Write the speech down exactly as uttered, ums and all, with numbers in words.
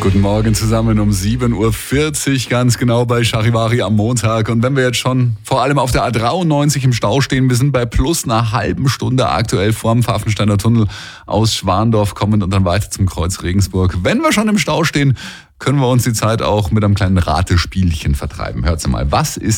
Guten Morgen zusammen um sieben Uhr vierzig, ganz genau bei Charivari am Montag. Und wenn wir jetzt schon vor allem auf der A dreiundneunzig im Stau stehen, wir sind bei plus einer halben Stunde aktuell vorm Pfaffensteiner Tunnel aus Schwandorf kommend und dann weiter zum Kreuz Regensburg. Wenn wir schon im Stau stehen, können wir uns die Zeit auch mit einem kleinen Ratespielchen vertreiben. Hört's mal, was ist